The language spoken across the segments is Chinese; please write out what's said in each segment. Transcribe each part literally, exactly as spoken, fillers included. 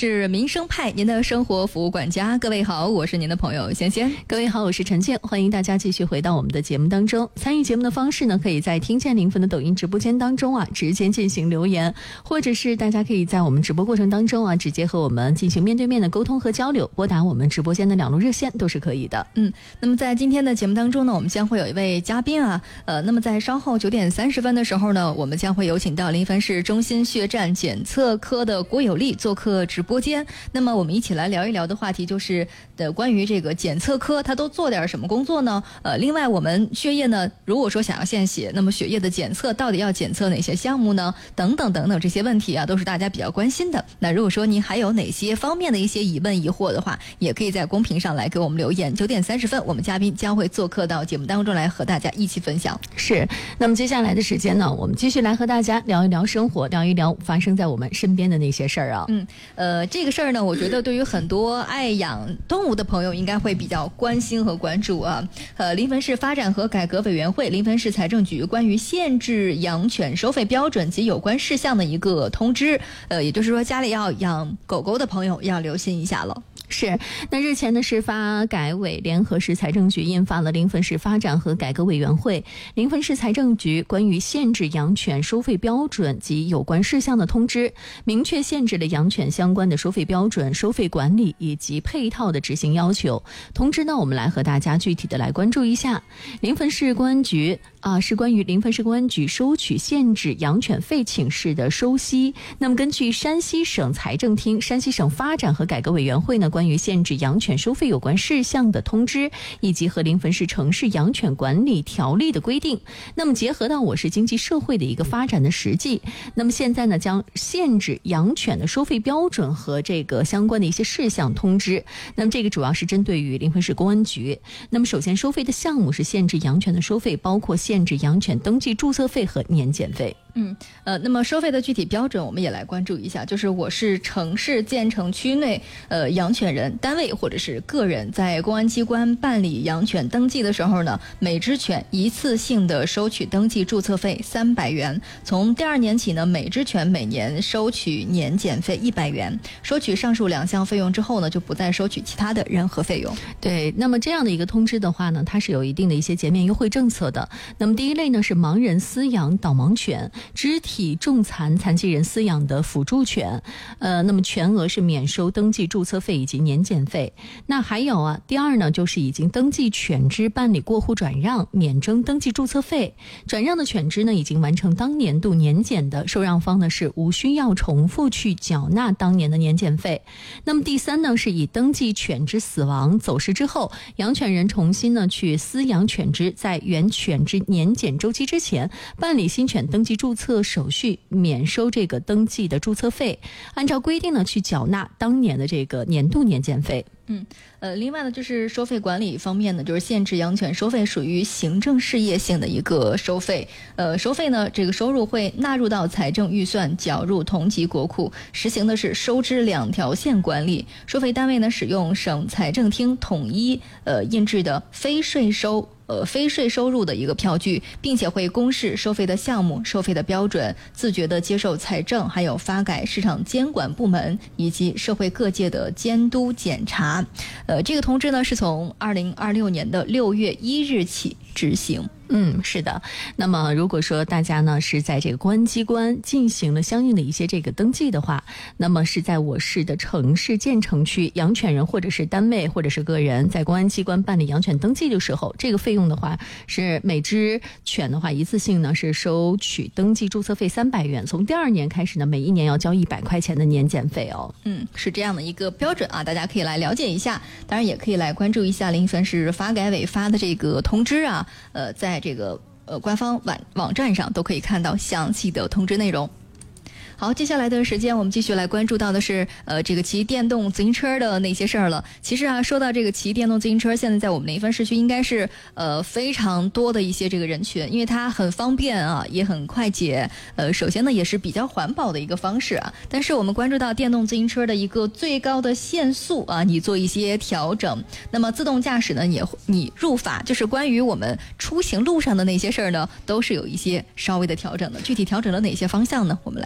是民生派，您的生活服务管家。各位好，我是您的朋友仙仙。 各位好，我是陈倩，欢迎大家继续回到我们的节目当中。参与节目的方式呢，可以在听见零分的抖音直播间当中啊，直接进行留言，或者是大家可以在我们直播过程当中啊，直接和我们进行面对面的沟通和交流，拨打我们直播间的两路热线都是可以的。 嗯，那么在今天的节目当中呢，我们将会有一位嘉宾啊，呃，那么在稍后九点三十分的时候呢，我们将会有请到临汾市中心血站检测科的郭有利做客直播间。那么我们一起来聊一聊的话题就是的关于这个检测科它都做点什么工作呢？呃，另外我们血液呢，如果说想要献血，那么血液的检测到底要检测哪些项目呢？等等等等这些问题啊，都是大家比较关心的。那如果说您还有哪些方面的一些疑问疑惑的话，也可以在公屏上来给我们留言。九点三十分，我们嘉宾将会做客到节目当中来和大家一起分享。 是，那么接下来的时间呢，我们继续来和大家聊一聊生活，聊一聊发生在我们身边的那些事儿啊。 嗯，呃，这个事儿呢，我觉得对于很多爱养动物的朋友应该会比较关心和关注啊。呃，临汾市发展和改革委员会、临汾市财政局关于限制养犬收费标准及有关事项的一个通知，呃，也就是说家里要养狗狗的朋友要留心一下了。 是，那日前呢，是发改委联合市财政局印发了临汾市发展和改革委员会、临汾市财政局关于限制养犬收费标准及有关事项的通知，明确限制了养犬相关的收费标准、收费管理以及配套的执行要求。通知呢，我们来和大家具体的来关注一下。临汾市公安局啊，是关于临汾市公安局收取限制养犬费请示的收悉。那么根据山西省财政厅、山西省发展和改革委员会呢，关于限制养犬收费有关事项的通知，以及和临汾市城市养犬管理条例的规定，那么结合到我市经济社会的一个发展的实际，那么现在呢，将限制养犬的收费标准和这个相关的一些事项通知。那么这个主要是针对于临汾市公安局。那么首先收费的项目是限制养犬的收费，包括限制养犬登记注册费和年检费。 嗯，呃，那么收费的具体标准我们也来关注一下，就是我市城市建成区内呃养犬人单位或者是个人在公安机关办理养犬登记的时候呢，每只犬一次性的收取登记注册费三百元，从第二年起呢，每只犬每年收取年检费一百元，收取上述两项费用之后呢，就不再收取其他的任何费用。 对，那么这样的一个通知的话呢，它是有一定的一些减免优惠政策的。那么第一类呢是盲人饲养导盲犬、肢体重残残疾人饲养的辅助犬，呃，那么全额是免收登记注册费以及年检费。那还有啊，第二呢，就是已经登记犬只办理过户转让，免征登记注册费。转让的犬只呢，已经完成当年度年检的，受让方呢是无需要重复去缴纳当年的年检费。那么第三呢，是以登记犬只死亡走失之后，养犬人重新呢去饲养犬只，在原犬只年检周期之前办理新犬登记注册手续，免收这个登记的注册费，按照规定呢去缴纳当年的这个年度年检费。 嗯，呃，另外呢，就是收费管理方面呢，就是限制养犬收费属于行政事业性的一个收费，呃，收费呢，这个收入会纳入到财政预算，缴入同级国库，实行的是收支两条线管理。收费单位呢，使用省财政厅统一呃印制的非税收。呃，非税收入的一个票据，并且会公示收费的项目、收费的标准，自觉地接受财政还有发改市场监管部门以及社会各界的监督检查。呃，这个通知呢是从二零二六年的六月一日起执行。 嗯，是的。那么如果说大家呢是在这个公安机关进行了相应的一些这个登记的话，那么是在我市的城市建成区，养犬人或者是单位或者是个人在公安机关办理养犬登记的时候，这个费用的话是每只犬的话一次性呢是收取登记注册费三百元，从第二年开始呢，每一年要交一百块钱的年检费哦。 嗯，是这样的一个标准啊，大家可以来了解一下，当然也可以来关注一下临汾市发改委发的这个通知啊，呃，在这个呃官方网网站上都可以看到详细的通知内容。好，接下来的时间我们继续来关注到的是呃这个骑电动自行车的那些事儿了。其实啊，说到这个骑电动自行车，现在在我们临汾市区应该是呃非常多的一些这个人群，因为它很方便啊，也很快捷。呃，首先呢也是比较环保的一个方式啊。但是我们关注到电动自行车的一个最高的限速啊，你做一些调整。那么自动驾驶呢，也你入法，就是关于我们出行路上的那些事儿呢，都是有一些稍微的调整的。具体调整了哪些方向呢？我们来看一下。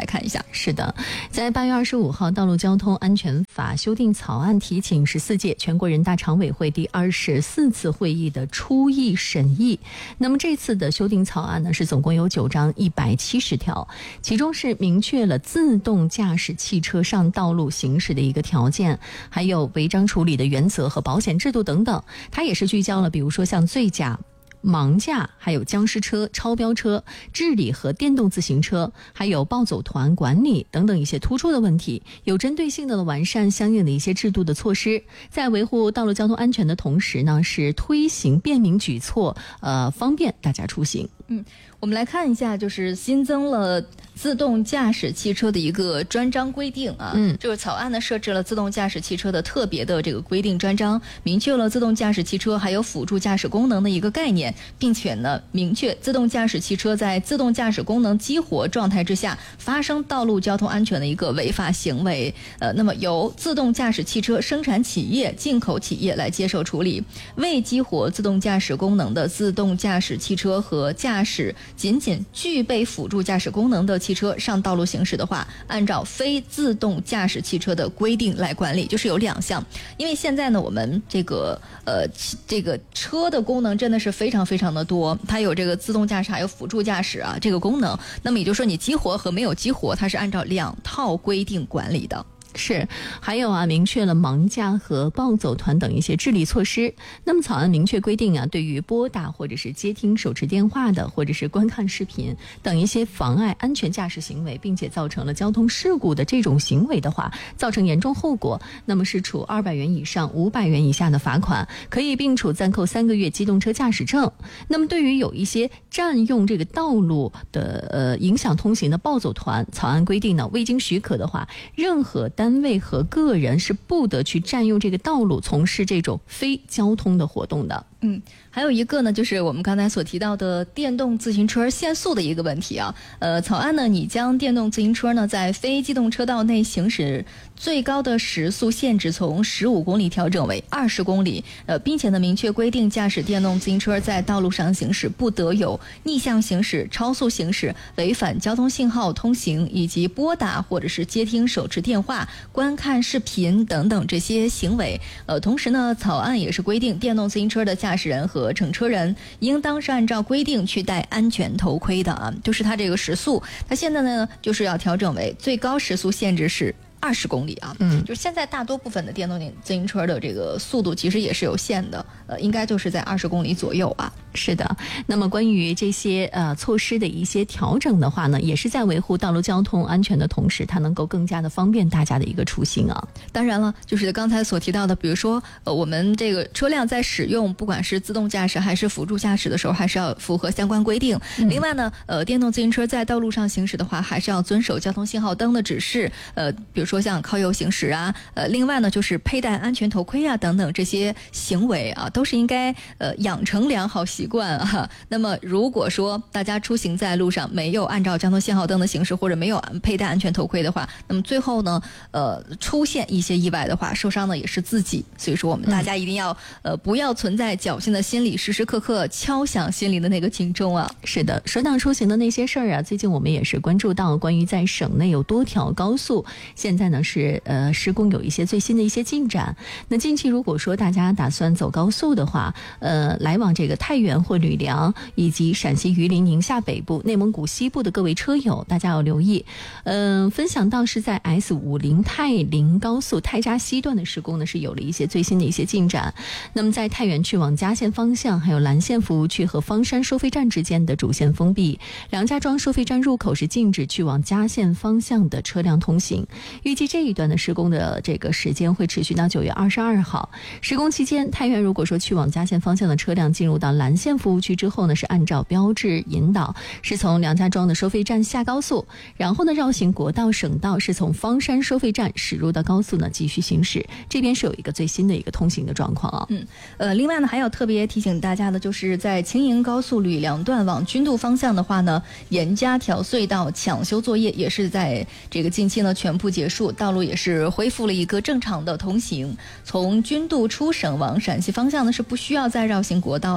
是的，在八月二十五号，《道路交通安全法》修订草案提请十四届全国人大常委会第二十四次会议的初议审议。那么这次的修订草案呢，是总共有九章一百七十条，其中是明确了自动驾驶汽车上道路行驶的一个条件，还有违章处理的原则和保险制度等等。它也是聚焦了，比如说像醉驾、盲驾，还有僵尸车、超标车治理和电动自行车，还有暴走团管理等等一些突出的问题，有针对性的完善相应的一些制度的措施，在维护道路交通安全的同时呢，是推行便民举措，呃，方便大家出行。 嗯，我们来看一下，就是新增了自动驾驶汽车的一个专章规定啊， 嗯， 就是草案呢设置了自动驾驶汽车的特别的这个规定专章，明确了自动驾驶汽车还有辅助驾驶功能的一个概念，并且呢明确自动驾驶汽车在自动驾驶功能激活状态之下发生道路交通安全的一个违法行为，呃，那么由自动驾驶汽车生产企业、进口企业来接受处理。未激活自动驾驶功能的自动驾驶汽车和驾驶仅仅具备辅助驾驶功能的汽车上道路行驶的话，按照非自动驾驶汽车的规定来管理，就是有两项。因为现在呢，我们这个呃这个车的功能真的是非常非常的多，它有这个自动驾驶还有辅助驾驶啊这个功能，那么也就是说你激活和没有激活，它是按照两套规定管理的。 是，还有啊，明确了盲驾和暴走团等一些治理措施。那么草案明确规定啊，对于拨打或者是接听手持电话的，或者是观看视频等一些妨碍安全驾驶行为，并且造成了交通事故的这种行为的话，造成严重后果，那么是处二百元以上五百元以下的罚款，可以并处暂扣三个月机动车驾驶证。那么对于有一些占用这个道路的呃影响通行的暴走团，草案规定呢，未经许可的话，任何单单位和个人是不得去占用这个道路从事这种非交通的活动的。 嗯，还有一个呢，就是我们刚才所提到的电动自行车限速的一个问题啊。呃，草案呢，你将电动自行车呢在非机动车道内行驶最高的时速限制从十五公里调整为二十公里，呃，并且呢明确规定，驾驶电动自行车在道路上行驶不得有逆向行驶、超速行驶、违反交通信号通行以及拨打或者是接听手持电话、观看视频等等这些行为。呃，同时呢，草案也是规定，电动自行车的驾驶人和乘车人应当是按照规定去戴安全头盔的啊。就是它这个时速，它现在呢就是要调整为最高时速限制是二十公里啊， 嗯， 就是现在大多部分的电动自行车的这个速度其实也是有限的，呃，应该就是在二十公里左右啊。 是的，那么关于这些呃措施的一些调整的话呢，也是在维护道路交通安全的同时，它能够更加的方便大家的一个出行啊。 当然了，就是刚才所提到的，比如说呃我们这个车辆在使用不管是自动驾驶还是辅助驾驶的时候，还是要符合相关规定。嗯、另外呢，呃电动自行车在道路上行驶的话，还是要遵守交通信号灯的指示，呃比如说像靠右行驶啊，呃另外呢就是佩戴安全头盔啊等等这些行为啊，都是应该呃养成良好习惯。习惯啊，那么如果说大家出行在路上没有按照交通信号灯的行驶，或者没有佩戴安全头盔的话，那么最后呢，呃，出现一些意外的话，受伤的也是自己。所以说，我们大家一定要、嗯、呃不要存在侥幸的心理，时时刻刻敲响心里的那个警钟啊。 是的，说到出行的那些事儿啊，最近我们也是关注到关于在省内有多条高速，现在呢是呃施工有一些最新的一些进展。那近期如果说大家打算走高速的话，呃，来往这个太原或吕梁以及陕西榆林、宁夏北部、内蒙古西部的各位车友，大家要留意。嗯、呃，分享到是在 S 五零 太临高速太扎西段的施工呢，是有了一些最新的一些进展。那么在太原去往嘉县方向，还有蓝县服务区和方山收费站之间的主线封闭，梁家庄收费站入口是禁止去往嘉县方向的车辆通行。预计这一段的施工的这个时间会持续到九月二十二号。施工期间，太原如果说去往嘉县方向的车辆进入到蓝县服务区之后呢，是按照标志引导，是从梁家庄的收费站下高速，然后呢绕行国道省道，是从方山收费站驶入到高速呢继续行驶。这边是有一个最新的一个通行的状况啊。 嗯，呃，另外呢还要特别提醒大家的，就是在青营高速吕梁段往君渡方向的话呢，严家条隧道抢修作业也是在这个近期呢全部结束，道路也是恢复了一个正常的通行。从君渡出省往陕西方向呢是不需要再绕行国道的。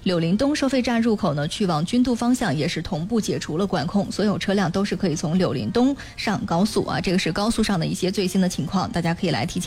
柳林东收费站入口呢，去往君渡方向也是同步解除了管控，所有车辆都是可以从柳林东上高速啊。这个是高速上的一些最新的情况，大家可以来提前